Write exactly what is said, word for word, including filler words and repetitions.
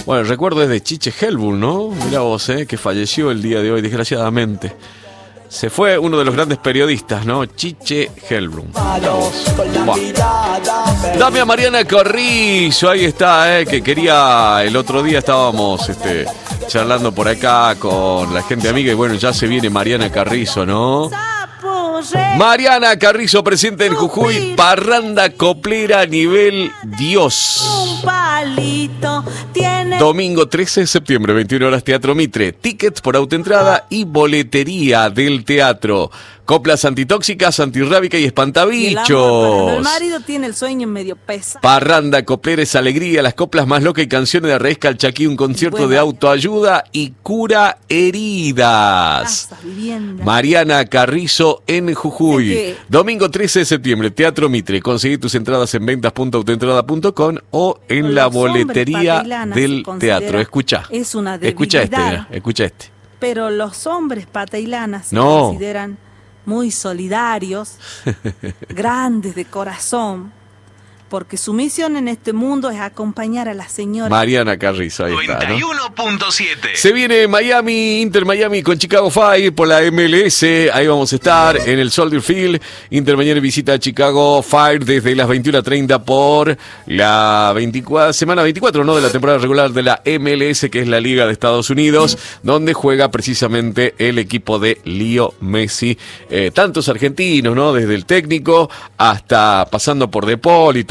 Bueno, el recuerdo es de Chiche Helbul, ¿no? Mirá vos, ¿eh? Que falleció el día de hoy, desgraciadamente. Se fue uno de los grandes periodistas, ¿no? Chiche Helbul. Dame a Mariana Carrizo, ahí está, ¿eh? Que quería, el otro día estábamos este, charlando por acá con la gente amiga y bueno, ya se viene Mariana Carrizo, ¿no? Mariana Carrizo presente en Jujuy, parranda coplera a nivel Dios. Domingo trece de septiembre, veintiuna horas, Teatro Mitre. Tickets por autoentrada y boletería del teatro. Coplas antitóxicas, antirrábica y espantabichos. El marido tiene el sueño medio pesado. Parranda coplera es alegría, las coplas más locas y canciones de raíz calchaquí, un concierto bueno. de autoayuda y cura heridas. Casa, Mariana Carrizo en Jujuy. ¿Qué? Domingo trece de septiembre, Teatro Mitre. Conseguí tus entradas en ventas punto autoentrada punto com o en Los la boletería del teatro. Escucha. Es una debilidad. Escucha este, mira, escucha este. Pero los hombres patailanas se no. consideran muy solidarios, grandes de corazón, porque su misión en este mundo es acompañar a la señora Mariana Carrizo, ahí está, ¿no? noventa y uno punto siete. Se viene Miami, Inter Miami con Chicago Fire por la M L S, ahí vamos a estar en el Soldier Field. Inter Miami visita a Chicago Fire desde las veintiuna treinta por la veinticuatro, semana veinticuatro, ¿no? De la temporada regular de la M L S, que es la Liga de Estados Unidos, donde juega precisamente el equipo de Leo Messi. Eh, tantos argentinos, ¿no? Desde el técnico hasta pasando por De Paul y